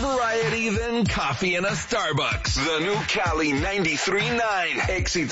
variety than coffee in a Starbucks. The new Cali 93.9 XC3